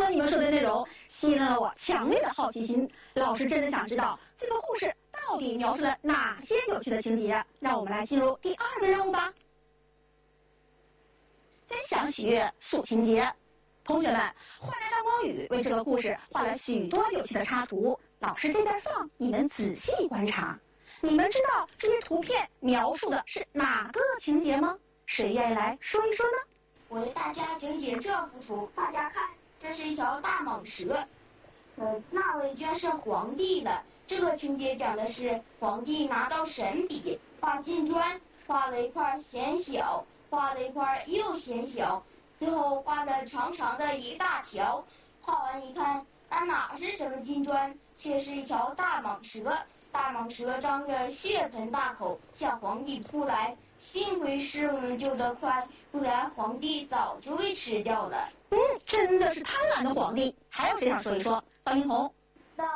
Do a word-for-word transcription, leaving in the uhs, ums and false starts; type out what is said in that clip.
了你们说的内容，吸引了我强烈的好奇心。老师真的想知道这个故事到底描述了哪些有趣的情节。让我们来进入第二个任务吧。分享喜悦素情节。同学们，画家张光宇为这个故事画了许多有趣的插图。老师这边放，你们仔细观察。你们知道这些图片描述的是哪个情节吗？谁愿意来说一说呢？ 我为大家讲解这幅图，大家看，这是一条大蟒蛇。呃，那位居然是皇帝了。这个情节讲的是皇帝拿到神笔画金砖，画了一块显小，画了一块又显小，最后画了长长的一大条。画完一看，那哪是什么金砖，却是一条大蟒蛇。大蟒蛇张着血盆大口向皇帝扑来，幸亏师傅们救得快，不然皇帝早就被吃掉了。 嗯，真的是贪婪的皇帝。还有谁想说一说？方英红。